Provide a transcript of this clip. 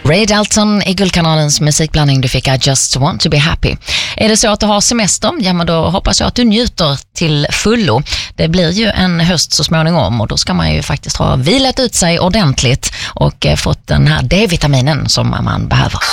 Ray Dalton i Guldkanalens musikblandning. Du fick I just want to be happy. Är det så att du har semester? Ja, men då hoppas jag att du njuter till fullo. Det blir ju en höst så småningom och då ska man ju faktiskt ha vilat ut sig ordentligt och fått den här D-vitaminen som man behöver.